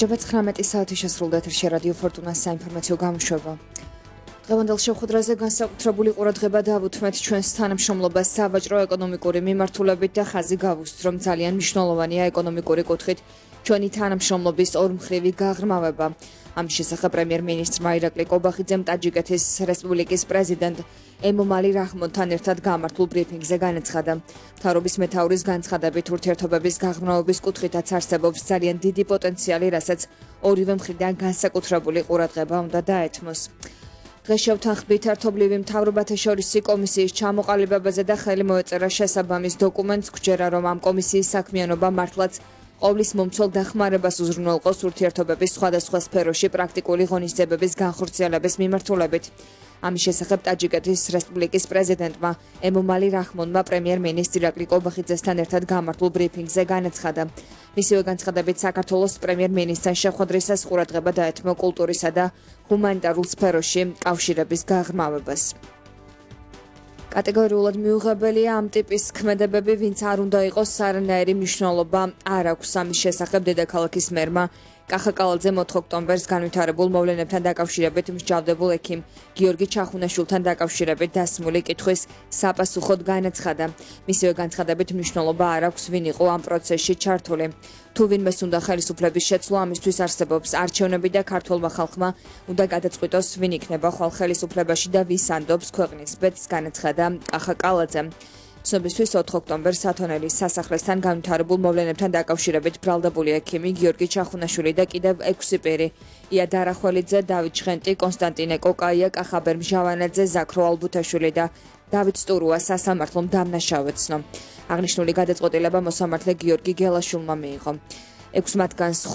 გამარჯობა 19 საათი შესრულდა ეთერში რადიო ფორტუნას საინფორმაციო გამოშვება. დღევანდელ შეხვედრაზე განსაკუთრებული ყურადღება დავუთმეთ ჩვენს თანამშრომლობას სავაჭრო ეკონომიკური მიმართულებით და ხაზი გავუსვთ, რომ ძალიან მნიშვნელოვანია ეკონომიკური კუთხით ჩვენი თანამშრომლობის ორმხრივი გაღრმავება. ამის შესახებ პრემიერ-მინისტრმა ირაკლი კობახიძემ ტაჯიკეთის რესპუბლიკის პრეზიდენტ ემომალი რაჰმონთან ერთად გამართულ ბრიფინგზე განაცხადა. მთავრობის მეთაურის განცხადებით ურთიერთობების გაღრმავების კუთხითაც არსებობს ძალიან დიდი პოტენციალი, რასაც ორივე მხრიდან განსაკუთრებული ყურადღება უნდა დაეთმოს. დღეს შევთანხმდით ერთობლივი მთავრობათა შორისი კომისიის ჩამოყალიბებაზე და ხელი მოეწერა შესაბამის დოკუმენტს, გვჯერა რომ ამ კომისიის საქმიანობა მართლაც ყოვლის მომცველ დახმარებას უზრუნველყოს ურთიერთობების სხვადასხვა სფეროში პრაქტიკული ღონისძიებების განხორციელების მიმართულებით. ამის შესახებ ტაჯიკეთის რესპუბლიკის პრეზიდენტმა ემომალი რაჰმონმა პრემიერ-მინისტრ ირაკლი კობახიძესთან ერთად გამართულ ბრიფინგზე განაცხადა. მისივე განცხადებით საქართველოს პრემიერ-მინისტრთან შეხვედრისას ყურადღება დაეთმო კულტურისა და ჰუმანიტარულ სფეროში კავშირების გაღრმავებას. კატეგორიულად მიუღებელია ამ ტიპის ქმედებები, ვინც არ უნდა იყოს არანაირი მნიშვნელობა არ აქვს. ამის შესახებ დედაქალაქის მერმა კახაკალაძე 4 ოქტომბერს განვითარებულ მოვლენებთან დაკავშირებით მსჯავრდებულ ექიმ გიორგი ჩახუნაშვილთან დაკავშირებით დასმული კითხვის საპასუხოდ განაცხადა. მისივე განცხადებით მნიშვნელობა არ აქვს ვინ იყო ამ პროცესში ჩართული. თუ ვინმეს უნდა ხელისუფლების შეცვლა, ამისთვის არსებობს არჩევნები და ქართველმა ხალხმა უნდა გადაწყვიტოს ვინ იქნება ხვალ ხელისუფლებაში და ვის ანდობს ქვეყნის ბედს, განაცხადა კახაკალაძემ. ცნობისთვის 4 ოქტომბერს სათონელის სასახლესთან განვითარებულ მოვლენებთან დაკავშირებით ბრალდებული ექიმი გიორგი ჩახუნაშვილი და კიდევ 6 პირი ია დარახველიძე, დავით ჟღენტი, კონსტანტინე კოკაია, კახაბერ მჟავანაძე, ზაქრო ალბუთაშვილი და დავით სტურუა სასამართლომ დამნაშავეცნო. აღნიშნული გადაწყვეტილება მოსამართლე გიორგი გელაშვილმა მიიღო. 6 მათგანს